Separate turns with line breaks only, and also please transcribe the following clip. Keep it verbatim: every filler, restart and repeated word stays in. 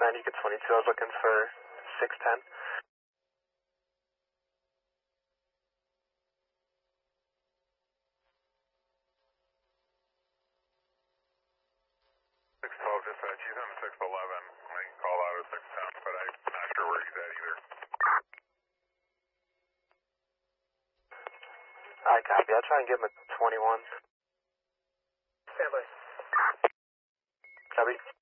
nine, you get twenty-two. I was looking for six ten.
six twelve dispatch, he's on six eleven. I can call out at six ten, but I'm not sure where he's at either.
I copy. I'll try and give him a twenty-one.
Stand by.
Copy.